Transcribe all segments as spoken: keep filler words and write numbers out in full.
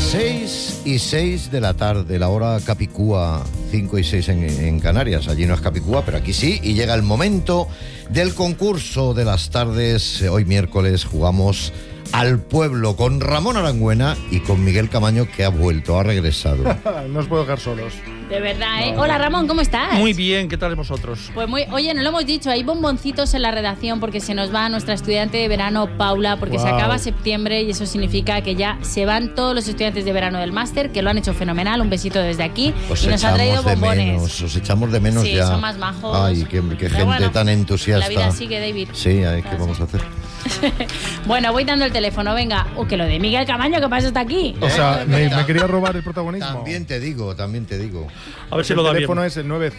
seis y seis de la tarde, la hora capicúa, cinco y seis en, en Canarias. Allí no es capicúa, pero aquí sí. Y llega el momento del concurso de las tardes. Hoy miércoles jugamos al pueblo con Ramón Arangüena y con Miguel Camaño, que ha vuelto, ha regresado. No os puedo dejar solos. De verdad, ¿eh? Hola, Ramón, ¿cómo estás? Muy bien, ¿qué tal vosotros? Pues muy... Oye, no lo hemos dicho, hay bomboncitos en la redacción porque se nos va nuestra estudiante de verano, Paula, porque wow. se acaba septiembre y eso significa que ya se van todos los estudiantes de verano del máster, que lo han hecho fenomenal. Un besito desde aquí. Os y nos ha traído bombones. Menos, os echamos de menos sí, ya. Sí, son más majos. Ay, qué, qué gente bueno, tan entusiasta. La vida sigue, David. Sí, ay, ¿qué vamos a hacer? Bueno, voy dando el teléfono, venga. Uh, que lo de Miguel Camaño, ¿qué pasa está aquí? O sea, me, me quería robar el protagonismo. También te digo, también te digo. A ver si lo da bien. El teléfono es el nueve...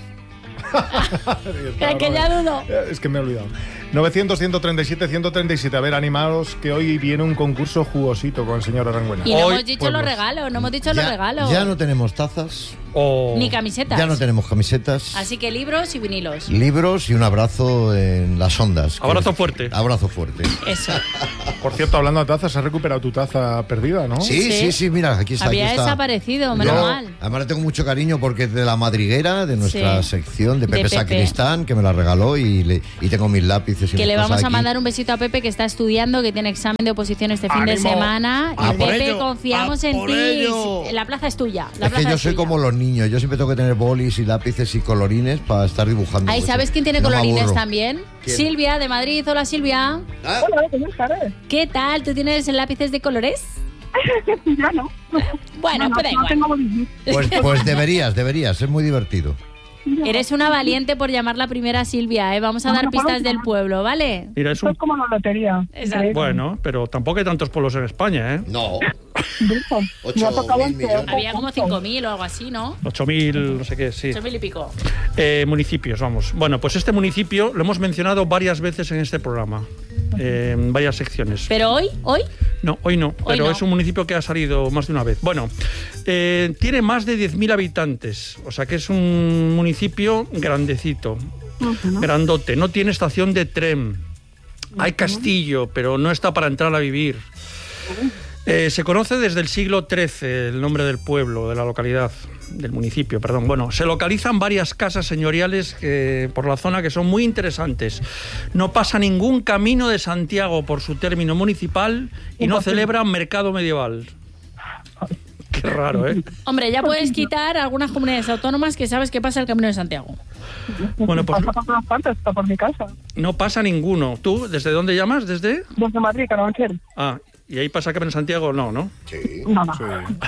Es que ya dudo. Es que me he olvidado. novecientos, ciento treinta y siete, ciento treinta y siete. A ver, animaros, que hoy viene un concurso jugosito con el señor Arangüena. Y no hoy, hemos dicho pueblos. los regalos, no hemos dicho ya, los regalos. Ya no tenemos tazas. Oh. Ni camisetas. Ya no tenemos camisetas. Así que libros y vinilos. Libros y un abrazo en las ondas. Abrazo fuerte. Abrazo fuerte. Eso. Por cierto, hablando de tazas, has recuperado tu taza perdida, ¿no? Sí, sí, sí, sí mira, aquí está. Había aquí está. desaparecido, menos Yo, mal. Además le tengo mucho cariño porque es de la madriguera, de nuestra sí. sección, de Pepe, de Pepe Sacristán, que me la regaló y, le, y tengo mis lápices. Y que le vamos aquí. a mandar un besito a Pepe, que está estudiando, que tiene examen de oposición este fin ¡Ánimo! de semana. ¡A Y por Pepe, ello! confiamos ¡A en por ti. ello! La plaza es tuya. La Es que plaza yo es soy tuya. como los niños, yo siempre tengo que tener bolis y lápices y colorines para estar dibujando. Ay, cosas. ¿sabes quién tiene No me colorines aburro. también? ¿Quién? Silvia, de Madrid. Hola, Silvia. ¿Ah? Hola, ¿cómo estás? ¿Qué tal? ¿Tú tienes lápices de colores? Ya no. Bueno, no, pues da no igual. tengo bolis. Pues, pues deberías, deberías, es muy divertido. Eres una valiente por llamarla primera Silvia, ¿eh? Vamos a No, dar no puedo pistas del llamar. pueblo, ¿vale? Mira, es Esto un... es como la lotería. Exacto. Bueno, pero tampoco hay tantos pueblos en España, ¿eh? No. Brujo. Ocho Me ha tocado mil el peor. millones. Había como cinco mil o algo así, ¿no? ocho mil, no sé qué, sí. ocho mil y pico. Eh, municipios, vamos. Bueno, pues este municipio lo hemos mencionado varias veces en este programa, eh, en varias secciones. ¿Pero hoy? ¿Hoy? No, hoy no, Hoy pero no. es un municipio que ha salido más de una vez. Bueno, eh, tiene más de diez mil habitantes, o sea que es un municipio grandecito, Uh-huh. grandote. No tiene estación de tren, hay castillo, pero no está para entrar a vivir. Eh, se conoce desde el siglo trece el nombre del pueblo, de la localidad, del municipio, perdón. Bueno, se localizan varias casas señoriales que, por la zona que son muy interesantes. No pasa ningún camino de Santiago por su término municipal y no celebran mercado medieval. Qué raro, ¿eh? Hombre, ya puedes quitar algunas comunidades autónomas que sabes que pasa el Camino de Santiago. Bueno, pues Pasa por todas partes, está por mi casa. no pasa ninguno. ¿Tú desde dónde llamas? ¿Desde? Desde Madrid, Carabanchel. Ah, ¿y ahí pasa Camino de Santiago? No, ¿no? Sí. No, no. Sí.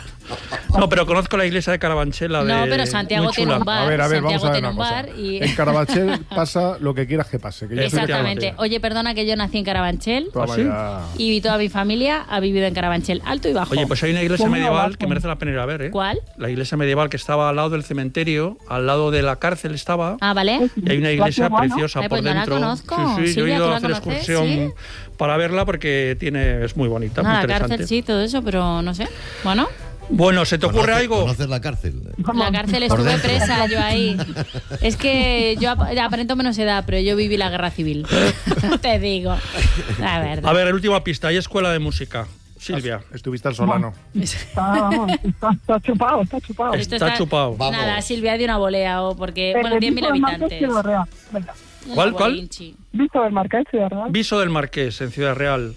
No, pero conozco la iglesia de Carabanchel, la de... No, pero Santiago muy tiene chula. un bar. A ver, a ver, Santiago vamos a ver tiene una un cosa. bar y... En Carabanchel pasa lo que quieras que pase. Que yo soy de Exactamente. Carabanchel. Oye, perdona que yo nací en Carabanchel Toma ¿Ah, sí? ya. y toda mi familia ha vivido en Carabanchel, alto y bajo. Oye, pues hay una iglesia ¿Cómo medieval abajo? que merece la pena ir a ver, ¿eh? ¿Cuál? La iglesia medieval que estaba al lado del cementerio, al lado de la cárcel estaba. Ah, ¿vale? Y hay una iglesia Guau, ¿no? preciosa Ay, por pues no la dentro. conozco. Sí, sí, yo he Silvia, ido ¿tú a la hacer conoces? excursión ¿Sí? para verla porque tiene es muy bonita, No, muy la interesante. cárcel sí, todo eso, pero no sé. Bueno, Bueno, ¿se te ocurre ¿Conoces- algo? ¿Conoces la cárcel? la cárcel Por estuve dentro. presa yo ahí. Es que yo ap- aparento menos edad, pero yo viví la guerra civil. Te digo. La verdad. A ver, última pista, hay escuela de música. Silvia. Estuviste al Solano. Está, vamos, está, está chupado, está chupado. Esto Está chupado. Vamos. Nada, Silvia de una volea o porque, Eh, bueno, diez mil Visto del Marqués, habitantes. Ciudad Real. Venga. Una ¿Cuál, cuál? bolinchi. Visto del Marqués, Ciudad Real. Viso del Marqués, en Ciudad Real.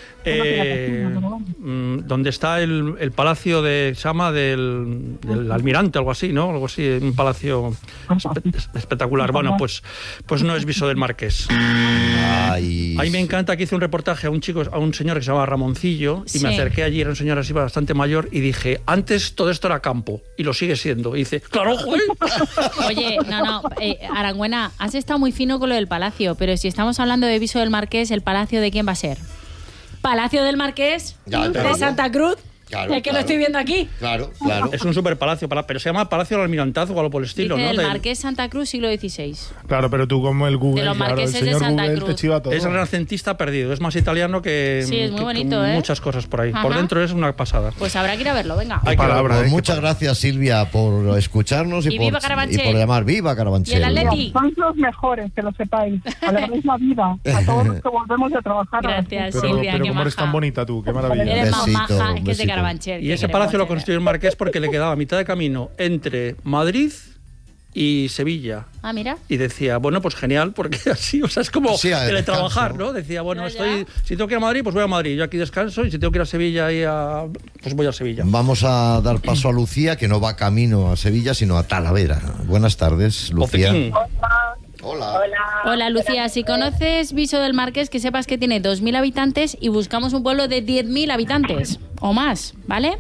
Eh, mm, donde está el, el palacio de se llama del, del almirante, algo así, ¿no? Algo así, un palacio espe- espectacular. Bueno, pues, pues no es Viso del Marqués. Ay. A mí me encanta que hice un reportaje a un chico, a un señor que se llama Ramoncillo, y Sí. me acerqué allí, era un señor así bastante mayor, y dije, antes todo esto era campo, y lo sigue siendo. Y dice, claro, joder. Oye, no, no, eh, Arangüena, has estado muy fino con lo del palacio, pero si estamos hablando de Viso del Marqués, ¿el palacio de quién va a ser? ¿Palacio del Marqués? Ya te ¿De digo. Santa Cruz? Claro, es que claro. lo estoy viendo aquí. Claro, claro. Es un super palacio, pero se llama Palacio del Almirantazgo o algo por el estilo, Dice ¿no? el Del- Marqués Santa Cruz, siglo dieciséis. Claro, pero tú como el Google, De los claro, el marqueses de señor Santa Google Cruz. te chiva todo. Es renacentista perdido, es más italiano que, Sí, es muy que- bonito, que ¿eh? muchas cosas por ahí. Ajá. Por dentro es una pasada. Pues habrá que ir a verlo, venga. Hay que palabra, Pues ¿eh? muchas gracias, Silvia, por escucharnos y, Y por, viva Carabanchel. y por llamar. ¡Viva Carabanchel! Y el Atleti. Sois los mejores, que lo sepáis. Alegráis la vida a todos los que volvemos a trabajar. Gracias, Pero, Silvia, pero qué cómo eres maja. tan bonita tú, qué maravilla. Eres más Besito, maja, es que es de besito. Carabanchel. Y ese palacio lo construyó el marqués porque le quedaba a mitad de camino entre Madrid y Sevilla. Ah, mira. Y decía, bueno, pues genial, porque así, o sea, es como sí, teletrabajar, descanso. ¿no? Decía, bueno, Ya, estoy, ya. si tengo que ir a Madrid, pues voy a Madrid. Yo aquí descanso, y si tengo que ir a Sevilla, y a, pues voy a Sevilla. Vamos a dar paso a Lucía, que no va camino a Sevilla, sino a Talavera. Buenas tardes, O Lucía. Pekín. Hola. Hola, Lucía. Si conoces Viso del Marqués, que sepas que tiene dos mil habitantes y buscamos un pueblo de diez mil habitantes o más, ¿vale?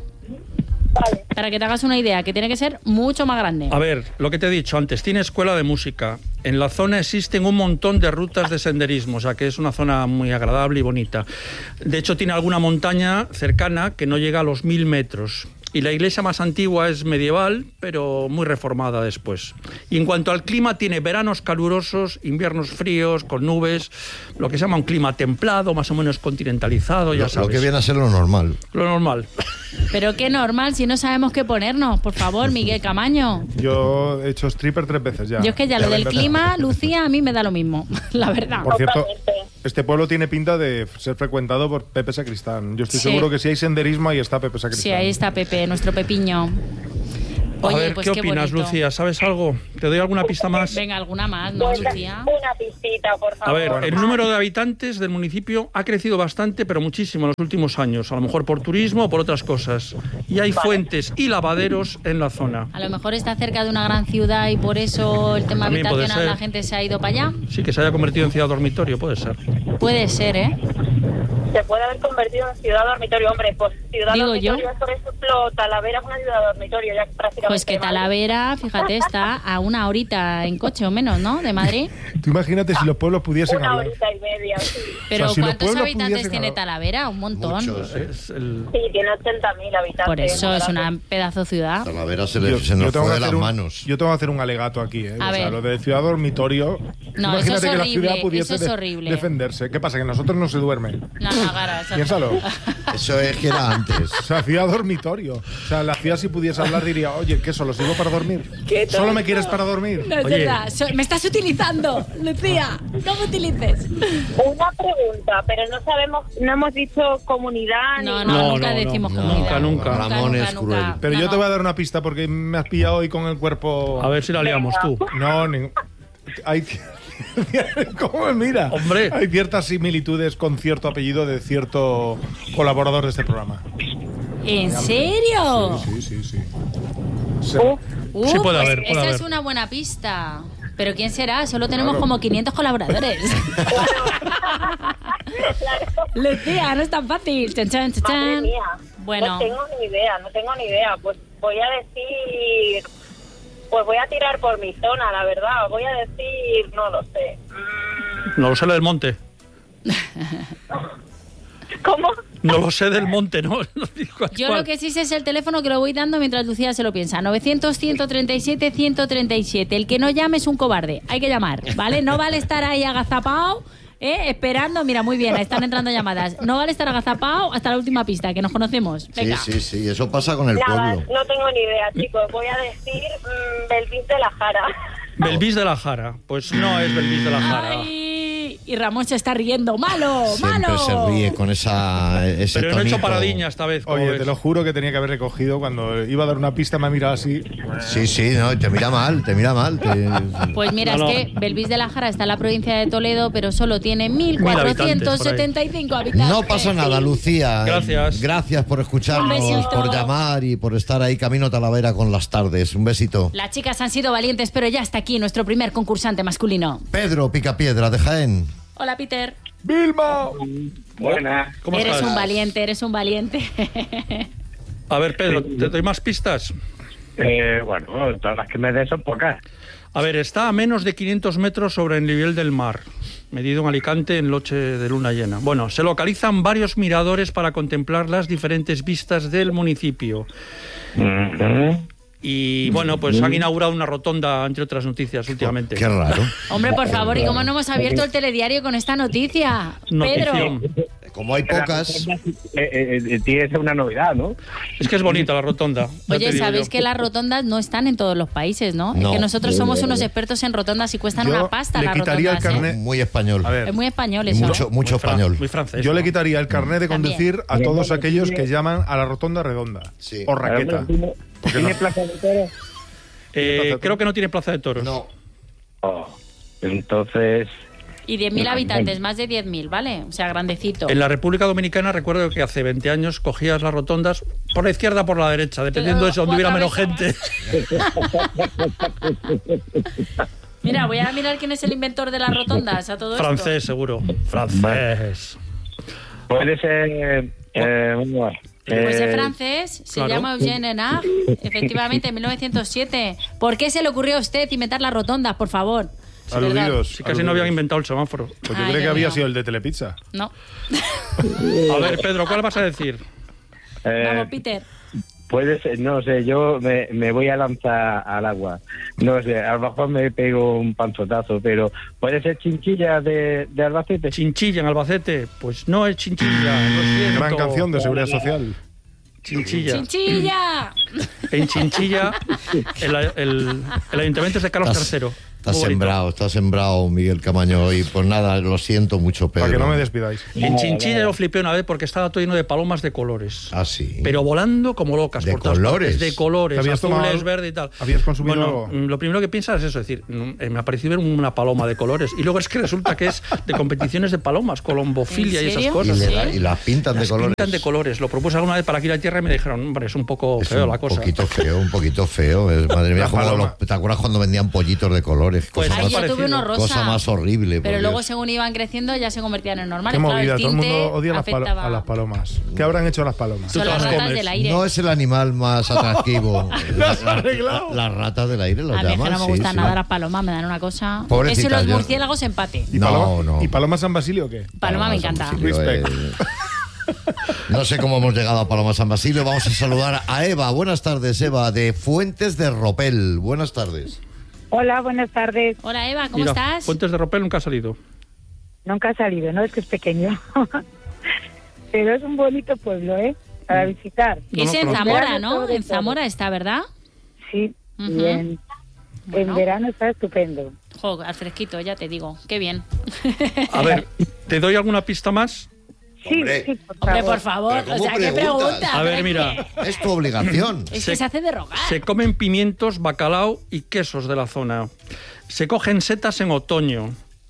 Vale. Para que te hagas una idea, que tiene que ser mucho más grande. A ver, lo que te he dicho antes, tiene escuela de música. En la zona existen un montón de rutas de senderismo, o sea que es una zona muy agradable y bonita. De hecho, tiene alguna montaña cercana que no llega a los mil metros. Y la iglesia más antigua es medieval, pero muy reformada después. Y en cuanto al clima, tiene veranos calurosos, inviernos fríos, con nubes, lo que se llama un clima templado, más o menos continentalizado, ya Lo, sabes. lo que viene a ser lo normal. Lo normal. Pero qué normal si no sabemos qué ponernos. Por favor, Miguel Camaño. Yo he hecho stripper tres veces ya. Yo es que ya lo del empezado. clima, Lucía, a mí me da lo mismo, la verdad. Por cierto, Totalmente. este pueblo tiene pinta de ser frecuentado por Pepe Sacristán. Yo estoy Sí. seguro que si hay senderismo, ahí está Pepe Sacristán. Sí, ahí está Pepe, nuestro Pepiño. Oye, a ver, pues ¿qué opinas, bonito. Lucía? ¿Sabes algo? ¿Te doy alguna pista más? Venga, alguna más, ¿no, Pues, Lucía? una pistita, por A favor. ver, el número de habitantes del municipio ha crecido bastante, pero muchísimo en los últimos años, a lo mejor por turismo o por otras cosas. Y hay fuentes y lavaderos en la zona. A lo mejor está cerca de una gran ciudad y por eso el tema También puede habitacional ser. la gente se ha ido para allá. Sí, que se haya convertido en ciudad dormitorio, puede ser. Puede ser, ¿eh? Se puede haber convertido en ciudad dormitorio. Hombre, pues ciudad Digo dormitorio yo. es, por ejemplo, Talavera es una ciudad dormitorio ya prácticamente. Pues que ¿vale? Talavera, fíjate, está a una horita en coche o menos, ¿no? De Madrid. Tú imagínate si los pueblos pudiesen Una hablar. horita y media, sí. Pero O sea, si los ¿cuántos pueblos habitantes pudiesen tiene hablar. Talavera? Un montón. Muchos, ¿eh? Es el- Sí, tiene ochenta mil habitantes. Por eso es ¿verdad? una pedazo ciudad. Talavera se, le, Yo- se yo nos tengo fue que de las hacer un- manos. Yo tengo que hacer un alegato aquí, ¿eh? A o sea, ver. lo de ciudad dormitorio. No, imagínate eso es que la horrible, ciudad pudiese eso es de- horrible. defenderse. ¿Qué pasa? Que nosotros no se duerme. No, no, cara, exacto. Piénsalo. Eso es que era antes. O sea, ciudad dormitorio. O sea, la ciudad si pudiese hablar diría, oye, ¿qué solo sirvo para dormir? ¿Qué ¿Solo me tonto? quieres para dormir? No es Oye. verdad. So- me estás utilizando, Lucía. No me utilices. Una pregunta, pero no sabemos, no hemos dicho comunidad No, ni no, No, nunca no, decimos no. comunidad. Nunca, nunca. Ramón es cruel. Pero No, yo no. te voy a dar una pista porque me has pillado hoy con el cuerpo... A ver si la liamos tú. No, ni... hay... ¿Cómo me mira? Hombre. Hay ciertas similitudes con cierto apellido de cierto colaborador de este programa. ¿En serio? Sí, sí, sí. Sí. Uf, Uh, Sí, puede pues haber, puede esa haber. es una buena pista. ¿Pero quién será? Solo tenemos Claro. como quinientos colaboradores. Lucía, no es tan fácil. Chan, chan, chan, madre chan. mía. Bueno. No tengo ni idea, no tengo ni idea. Pues voy a decir... Pues voy a tirar por mi zona, la verdad. Voy a decir... No lo sé. Mm, No lo sé del monte. ¿Cómo? No lo sé del monte, ¿no? No digo cuál. Yo lo que sí sé es el teléfono que lo voy dando mientras Lucía se lo piensa. novecientos, ciento treinta y siete, ciento treinta y siete. El que no llame es un cobarde. Hay que llamar, ¿vale? No vale estar ahí agazapado, ¿eh? Esperando. Mira, muy bien, están entrando llamadas. No vale estar agazapado hasta la última pista, que nos conocemos. Sí, Venga. sí, sí. Eso pasa con el Nada, pueblo. no tengo ni idea, chicos. Voy a decir mm, Belvis de la Jara. Belvis de la Jara. Pues no es Belvis de la Jara. Ay, y Ramón se está riendo. ¡Malo, Siempre malo! se ríe con esa, ese Pero no he hecho tonito. paradiña esta vez. como Oye, ves. te lo juro que tenía que haber recogido cuando iba a dar una pista, me ha mirado así. Sí, sí, no, te mira mal, te mira mal. te- Pues mira, No, no. es que Belvis de la Jara está en la provincia de Toledo, pero solo tiene mil cuatrocientos setenta y cinco habitantes. No pasa nada, Lucía. Gracias. Gracias por Un escucharnos, besito. por llamar y por estar ahí camino Talavera con las tardes. Un besito. Las chicas han sido valientes, pero ya está aquí nuestro primer concursante masculino. Pedro Picapiedra de Jaén. Hola, Peter. ¡Vilma! Buenas. ¿Cómo Eres estás? un valiente, eres un valiente. A ver, Pedro, ¿te doy más pistas? Eh, bueno, todas las que me des son pocas. A ver, está a menos de quinientos metros sobre el nivel del mar, medido en Alicante en noche de luna llena. Bueno, se localizan varios miradores para contemplar las diferentes vistas del municipio. Ujú. Y bueno, pues han inaugurado una rotonda, entre otras noticias, últimamente. Qué raro. Hombre, por favor, ¿y cómo no hemos abierto el telediario con esta noticia? Notición. Pedro. como hay pocas... Eh, eh, eh, tiene que ser una novedad, ¿no? Es que es bonita la rotonda. ya te Oye, digo sabéis yo. que las rotondas no están en todos los países, ¿no? No. Es que nosotros somos unos expertos en rotondas y cuestan Yo una pasta le las quitaría el rotondas. ¿eh? carnet. Muy español. A ver, Es muy español Y eso. mucho, mucho Muy fra- español. Muy francés. yo le ¿no? quitaría el carnet de También. conducir a todos aquellos que llaman a la rotonda redonda. Sí. O raqueta. ¿Tiene, ¿tiene no? plaza de toros? Eh, creo que no tiene plaza de toros. No. Oh, entonces... Y diez mil habitantes, más de diez mil, ¿vale? O sea, grandecito. En la República Dominicana recuerdo que hace veinte años cogías las rotondas por la izquierda o por la derecha, dependiendo de Pero donde hubiera menos cuatro gente. Mira, voy a mirar quién es el inventor de las rotondas a todo Francés, seguro. Francés. Puede ser... Eh, vamos a ver. esto. Pues Eh, es francés, se claro. llama Eugène Renard, efectivamente, en mil novecientos siete. ¿Por qué se le ocurrió a usted inventar las rotondas, por favor? Sí, ¿verdad? Aludidos. Sí, casi no habían inventado el semáforo. Pues yo Ay, creí que Dios había mío. sido el de Telepizza. No. A ver, Pedro, ¿cuál vas a decir? eh, Vamos, Peter. Puede ser, no sé, yo me, me voy a lanzar al agua. No sé, a lo mejor me pego un panzotazo, pero puede ser Chinchilla de, de Albacete. Chinchilla en Albacete. Pues no es Chinchilla, lo siento. Gran canción de Seguridad Social. Chinchilla. ¡Chinchilla! En Chinchilla, el, el- el ayuntamiento es de Carlos Estás- tercero. Está Muy bonito. sembrado, está sembrado Miguel Camaño. Y pues nada, lo siento mucho, Pedro. Para que no me despidáis. En Chinchilla lo flipé una vez porque estaba todo lleno de palomas de colores. Ah, sí. Pero volando como locas ¿De por todas colores? partes, de colores, ¿Te habías azules, tomado- verde y tal. habías consumido Bueno, algo? mm, lo primero que piensas es eso, es decir, mm, eh, me ha parecido ver una paloma de colores. Y luego es que resulta que es de competiciones de palomas, colombofilia ¿En y esas serio? Y, cosas. le ¿Sí? da- y las pintan de Las colores. pintan de colores. Lo propuse alguna vez para aquí a la tierra y me dijeron, hombre, es un poco Es feo un la cosa. poquito feo, un poquito feo. Es, madre mía, La como paloma. los- ¿te acuerdas cuando vendían pollitos de colores? Pues Cosa Ahí más, yo parecido. tuve uno rosa. cosa más horrible. Pero por luego, Dios. según iban creciendo, ya se convertían en normales. Qué Claro, movida, el todo el mundo tinte odia las palo- afectaba- a las palomas. ¿Qué habrán hecho las palomas? Son Tú te las las ratas comes. del aire. No es el animal más atractivo. Lo has arreglado. Las ratas del aire lo A mí es llaman. que no me sí, gustan sí. nada las palomas, me dan una cosa. Pobrecita, Eso y los yo- murciélagos empate. ¿Y No, paloma, no. ¿Y Paloma San Basilio o qué? Paloma me San encanta. Basilio, Respect. eh. No sé cómo hemos llegado a Paloma San Basilio. Vamos a saludar a Eva. Buenas tardes, Eva, de Fuentes de Ropel. Buenas tardes. Hola, buenas tardes. Hola Eva, ¿cómo Mira, estás? Fuentes de Ropel nunca ha salido. Nunca ha salido, ¿no? Es que es pequeño. Pero es un bonito pueblo, ¿eh? Para visitar. No, Es no, en pero- Zamora, Verano ¿no? sobre En todo. Zamora está, ¿verdad? Sí. Ujú. Y en, Bueno. en verano está estupendo. Jo, al fresquito, ya te digo. Qué bien. A ver, ¿te doy alguna pista más? Sí, Hombre. sí, por Hombre, favor. por favor. ¿Pero O cómo sea, ¿qué preguntas? pregunta? A ver, Pero mira. que- Es tu obligación. Es Se- que se hace de rogar. Se comen pimientos, bacalao y quesos de la zona. Se cogen setas en otoño.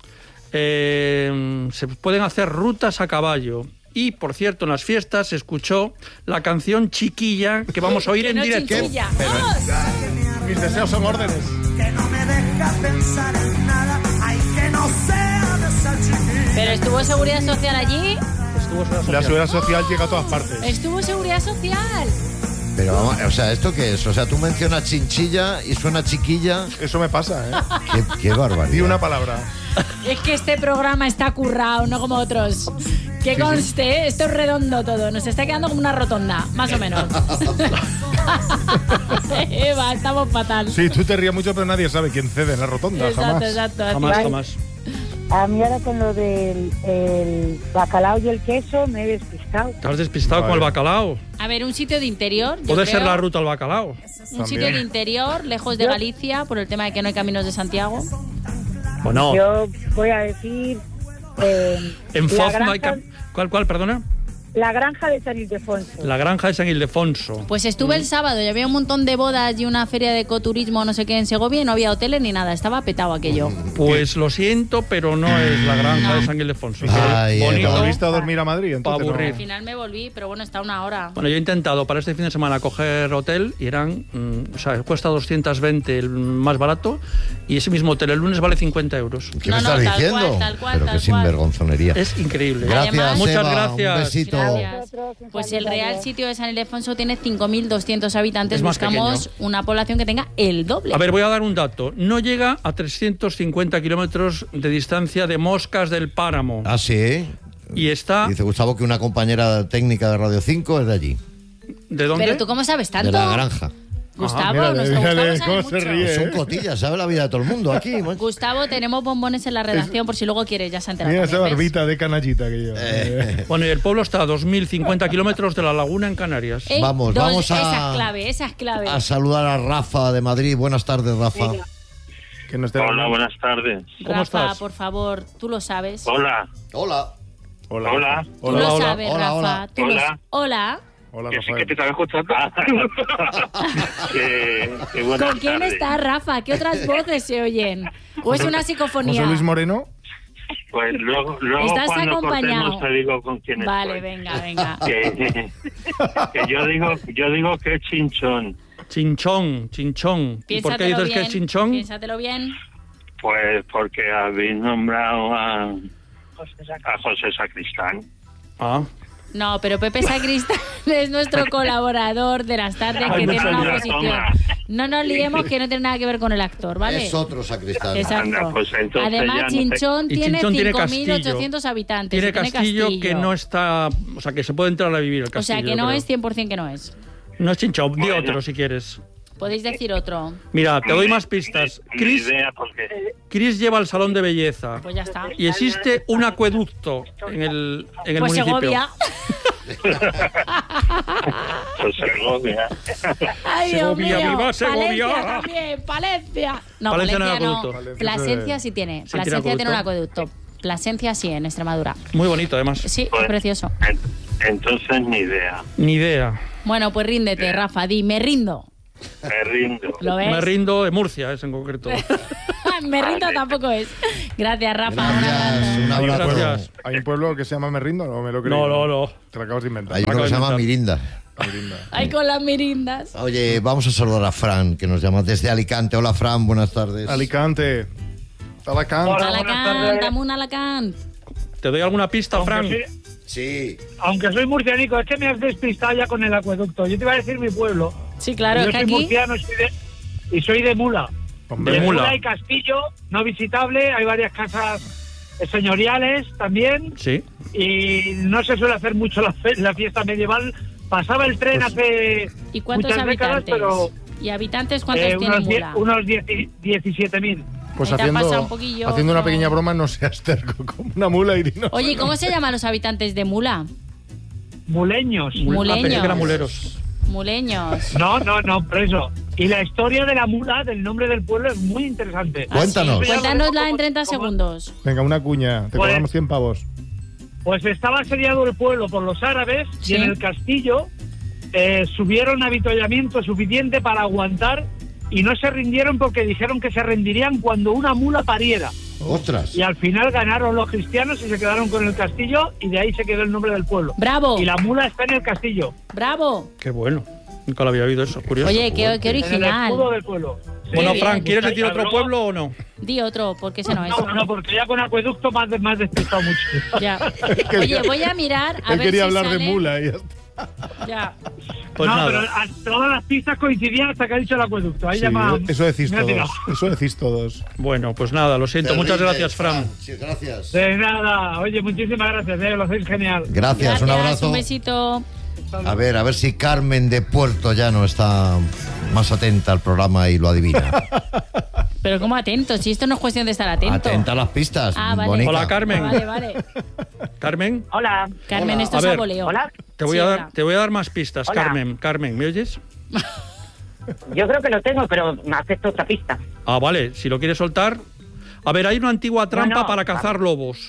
Eh, se pueden hacer rutas a caballo. Y, por cierto, en las fiestas se escuchó la canción Chiquilla que vamos a oír Que en no directo. chinchilla. Pero- ¡Vamos! Mis deseos son órdenes. que no me deja pensar en nada, ay, que no sea de esa chiquilla. Pero estuvo seguridad social allí. Estuvo Seguridad La Social. seguridad social llega a todas partes. Estuvo seguridad social. Pero vamos, o sea, ¿esto qué es? O sea, tú mencionas chinchilla y suena chiquilla. Eso me pasa, ¿eh? Qué, qué barbaridad. Di una palabra. Es que este programa está currado, no como otros. Que conste, ¿eh? Esto es redondo todo. Nos está quedando como una rotonda, más o menos. Eva, estamos fatal. Sí, tú te ríes mucho, pero nadie sabe quién cede en la rotonda, exacto, jamás. exacto. Jamás, Vale. jamás. A mí ahora con lo del el bacalao y el queso me he despistado. Te has despistado Vale. con el bacalao. A ver, un sitio de interior. yo Puede ser creo. la ruta al bacalao. Un También. sitio de interior, lejos de Yo- Galicia, por el tema de que no hay caminos de Santiago. Bueno, Yo voy a decir eh, en la, Foz no granja, hay... cam- ¿Cuál, cuál, perdona? la granja de San Ildefonso. La granja de San Ildefonso. Pues estuve el sábado y había un montón de bodas y una feria de ecoturismo, no sé qué, en Segovia y no había hoteles ni nada. Estaba petado aquello. Pues lo siento, pero no es la granja de San Ildefonso. Ay, ¿Te Bonito. Eva. volviste a dormir a Madrid? Entonces, Pa' aburrir. Al final me volví, pero bueno, está una hora. Bueno, yo he intentado para este fin de semana coger hotel y eran, mm, o sea, cuesta doscientos veinte el más barato y ese mismo hotel el lunes vale cincuenta euros. ¿Qué No, me no, estás tal diciendo? cual, tal cual, Pero tal qué cual. sinvergonzonería. Es increíble. Gracias, Además- Muchas Eva, gracias. Un besito. Gracias. Vosotros, un Pues el saludo, Real adiós. sitio de San Ildefonso tiene cinco mil doscientos habitantes. Es más Buscamos una población que tenga el doble. A ver, voy a dar un dato. No llega a trescientos cincuenta kilómetros de distancia de Moscas del Páramo. Ah, sí. Y está... Dice Gustavo que una compañera técnica de Radio cinco es de allí, ¿De dónde? Pero tú cómo sabes tanto. de la granja. Gustavo, mira, nuestro mira, Gustavo mira, sabe cómo mucho. se ríe. Son cotillas, sabe la vida de todo el mundo aquí. macho. Gustavo, tenemos bombones en la redacción por si luego quieres, ya se ha enterado. Mira esa también, ¿ves? barbita de canallita que lleva. Eh. Bueno, y el pueblo está a dos mil cincuenta kilómetros de la laguna en Canarias. Ey, Vamos, dos- vamos a- Esa es clave, esa es clave. A saludar a Rafa de Madrid. Buenas tardes, Rafa. Que no esté Hola, hablando. buenas tardes. ¿Cómo Rafa, estás? por favor, tú lo sabes. Hola, Hola. Hola. Hola. Tú Hola, lo hola. sabes, hola, Rafa. hola. Tú lo- Hola. Hola. Hola, que sí que Rafael. te estaba escuchando. que, que buenas ¿Con quién tardes. estás, Rafa? ¿Qué otras voces se oyen? ¿O es una psicofonía? José Luis Moreno. Pues luego, luego Estás cuando acompañado. cortemos te digo con quién Vale, estoy. venga, venga. Que, que yo digo, yo digo que es chinchón. Chinchón, chinchón. ¿Y por qué Piénsatelo dices que es bien, chinchón? Piénsatelo bien. Pues porque habéis nombrado a, a José Sacristán. Ah, No, pero Pepe Sacristán es nuestro colaborador de las tardes que Ay, tiene muchas una gracias, posición. toma. No nos liemos que no tiene nada que ver con el actor, ¿vale? Es otro sacristán. Exacto. Anda, pues entonces ya Además, no te- Chinchón Y tiene Chinchón tiene cinco mil ochocientos castillo. habitantes. tiene y tiene castillo, que no está... O sea, que se puede entrar a vivir el O castillo. sea, que yo no creo. es cien por ciento que no es. No es chinchón, di Bueno. otro si quieres. Podéis decir otro. Mira, te doy más pistas. Ni Chris, idea porque Chris lleva el salón de belleza. Pues ya está. Y existe un acueducto en el, en el Pues municipio. Segovia. pues Segovia. Ay, Dios Segovia, mío. viva Segovia. Palencia también, Palencia. No, Palencia Palencia, no hay no. acueducto. Palencia Plasencia se- sí tiene. Sí, Plasencia tiene tiene un acueducto. acueducto. Plasencia sí, en Extremadura. Muy bonito, además. Sí, Pues, precioso. en- entonces ni idea. Ni idea. Bueno, pues ríndete, Rafa. Di, me rindo. Me rindo. ¿Lo ves? Me rindo de Murcia, es en concreto. Me rindo tampoco es. Gracias, Rafa. Un Gracias, abrazo. un Hay un, abrazo. Gracias. pueblo, hay un pueblo que se llama Merrindo, no me lo creo. No, no, no. Te lo acabas de inventar. Hay uno que se llama Acabo de Mirinda. Merinda. Ay, con las mirindas. Oye, vamos a saludar a Fran, que nos llama desde Alicante. Hola, Fran, buenas tardes. Alicante. Alicante. Hola. Alacant, dame un Alacant. ¿Te doy alguna pista, Aunque Fran? soy, Sí. aunque soy murcianico, es que me has despistado ya con el acueducto. Yo te iba a decir mi pueblo. Sí, claro, Yo es que soy aquí... murciano soy de- y soy de Mula. Hombre. De En Mula. Mula hay castillo no visitable, hay varias casas señoriales también Sí. y no se suele hacer mucho la, fe- la fiesta medieval. Pasaba el tren Pues- hace ¿Y cuántos muchas décadas, habitantes? pero ¿Y habitantes cuántos eh, tiene unos, die- Mula? unos diecisiete mil. Pues Ahí te ha pasado haciendo, un poquillo, haciendo una pero- pequeña broma, no seas terco como una mula, Irino. Oye, ¿y ¿cómo se llaman los habitantes de Mula? Muleños. Mul- Ah, pensé que eran Muleños. muleros. Muleños. No, no, no, por eso. Y la historia de la mula, del nombre del pueblo, es muy interesante. Cuéntanos. Ah, sí. Cuéntanosla en treinta segundos. Venga, una cuña. Te Pues- cobramos cien pavos. Pues estaba asediado el pueblo por los árabes Sí. y en el castillo eh, subieron avituallamiento suficiente para aguantar y no se rindieron porque dijeron que se rendirían cuando una mula pariera. Ostras. Y al final ganaron los cristianos y se quedaron con el castillo y de ahí se quedó el nombre del pueblo. ¡Bravo! Y la mula está en el castillo, ¡Bravo! Qué bueno. Nunca lo había oído eso, curioso. Oye, qué, qué en el escudo original. del pueblo. Sí. Bueno, Qué Fran, bien. ¿quieres decir otro Luego- pueblo o no? Di otro, porque ese no es. No, no, porque ya con acueducto más, de- más despistado mucho. Ya. Oye, voy a mirar a Él ver quería si hablar sale- de mula y ya está. Ya. Pues no, nada. pero a- todas las pistas coincidían hasta que ha dicho el acueducto. Ahí Sí, llama. eso decís me ha todos. tirado. Eso decís todos. Bueno, pues nada, lo siento. Muchas Terrible, gracias, Fran. Sí, gracias. De nada, oye, muchísimas gracias, eh, lo hacéis genial. Gracias, un abrazo. Un besito. A ver, a ver si Carmen de Puerto Llano está más atenta al programa y lo adivina. Pero como atento, si esto no es cuestión de estar atento. Atenta a las pistas. Ah, vale. Bonica. Hola, Carmen. Ah, vale, vale. Carmen, Hola. Carmen, Hola. esto A es a ver. voleo. Hola. te voy, Sí, a dar, hola. te voy a dar más pistas. Hola. Carmen, Carmen, ¿me oyes? Yo creo que lo tengo, pero me acepto otra pista. Ah, vale, si lo quieres soltar. A ver, hay una antigua trampa No, no, para cazar lobos.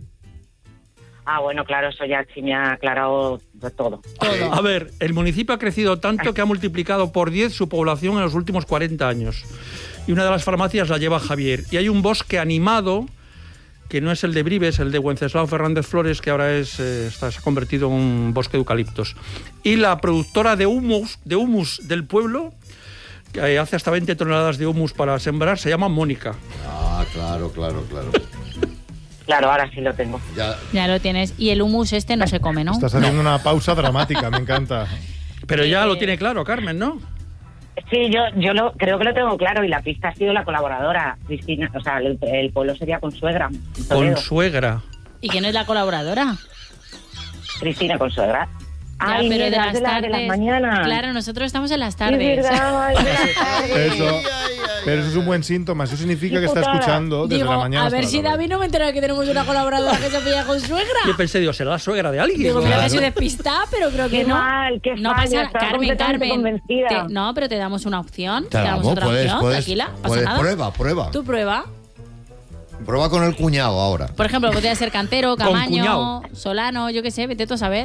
Ah, bueno, claro, eso ya sí me ha aclarado de todo. Todo. A ver, el municipio ha crecido tanto que ha multiplicado por diez su población en los últimos cuarenta años. Y una de las farmacias la lleva Javier. Y hay un bosque animado, que no es el de Brives, el de Wenceslao Fernández Flores, que ahora es, eh, está, se ha convertido en un bosque de eucaliptos. Y la productora de humus, de humus del pueblo, que hace hasta veinte toneladas de humus para sembrar, se llama Mónica. Ah, claro, claro, claro. Claro, ahora sí lo tengo. Ya, Ya lo tienes. Y el humus este no se come, ¿no? Estás haciendo una pausa dramática, me encanta. Pero ya Eh, lo tiene claro, Carmen, ¿no? Sí, yo yo lo, creo que lo tengo claro y la pista ha sido la colaboradora, Cristina. O sea, el, el pueblo sería Consuegra. Toledo. Consuegra. ¿Y quién es la colaboradora? Cristina Consuegra. Ya, Ay, pero de mira, las de la- tardes. de las mañanas. Claro, nosotros estamos en las Es tardes. verdad, es de las tardes. Eso, pero eso es un buen síntoma. Eso significa que está putada. escuchando desde Digo, la mañana. a ver hasta si la tarde. David no me entera que tenemos una colaboradora que se pilla con suegra. Yo pensé, digo, será la suegra de alguien. Digo, mira Claro. que soy despistada, pero creo que Qué no. mal, qué no falla, pasa nada. estaba Carmen, completamente Carmen. convencida. te- no, pero te damos una opción. Te Te, damos damos, otra puedes, opción, puedes, tranquila, pasa puedes- nada. prueba, prueba. Tú prueba. Prueba con el cuñado ahora. Por ejemplo, podría ser Cantero, Con Camaño, cuñado. Solano, yo qué sé, vete tú a saber.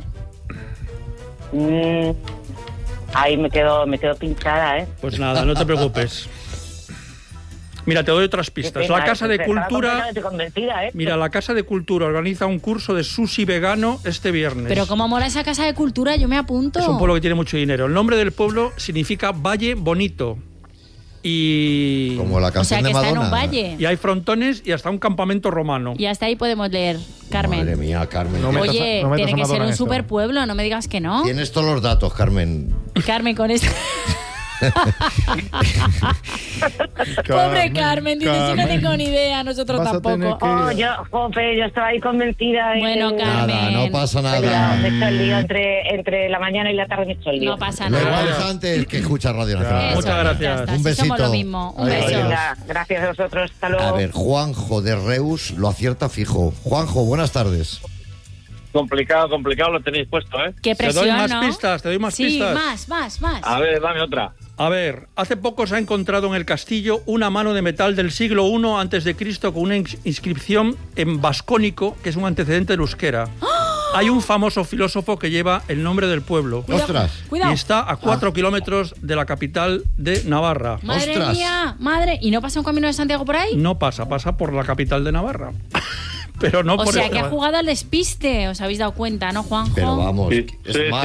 Mm, ahí me quedo, me quedo pinchada, ¿eh? Pues nada, no te preocupes. Mira, te doy otras Qué pistas. pena, La Casa de estaba Cultura... completamente convencida, ¿eh? Mira, la Casa de Cultura organiza un curso de sushi vegano este viernes. Pero como mola esa casa de cultura, yo me apunto. Es un pueblo que tiene mucho dinero. El nombre del pueblo significa Valle Bonito. Y... Como la O sea, canción que de está en Madonna. un valle. Y hay frontones y hasta un campamento romano. Y hasta ahí podemos leer, Carmen. Madre mía, Carmen. No metas a- Oye, no metas tiene a que ser Madonna un en esto. super pueblo, no me digas que no. Tienes todos los datos, Carmen. Carmen, con esto. Pobre Carmen, dice, yo no tengo ni idea, nosotros Vas a tampoco. tener que- Oh, yo, jope, yo estaba ahí convencida. y- Bueno, Carmen. Nada, no pasa Pero nada. me he hecho el lío entre, entre la mañana y la tarde, me he hecho el lío. No pasa Lo nada. igual es antes que escucha Radio Nacional. Eso, Muchas ya gracias. está, Un si besito. somos lo mismo. Un Adiós. beso. Venga, gracias a vosotros, hasta luego. A ver, Juanjo de Reus lo acierta fijo. Juanjo, buenas tardes. Complicado, complicado lo tenéis puesto, ¿eh? Qué Te presión, doy más ¿no? pistas, te doy más sí, pistas. más, más, más. A ver, dame otra. A ver, hace poco se ha encontrado en el castillo una mano de metal del siglo primero antes de Cristo con una ins- inscripción en vascónico, que es un antecedente del euskera. Hay un famoso filósofo que lleva el nombre del pueblo. Ostras. Cuidado. Y está a cuatro kilómetros de la capital de Navarra. Madre Ostras. mía, madre. ¿Y no pasa un camino de Santiago por ahí? No pasa, pasa por la capital de Navarra. Pero no O por sea, eso. que ha jugado al despiste, os habéis dado cuenta, ¿no, Juanjo? Pero vamos, Sí, es sí, más,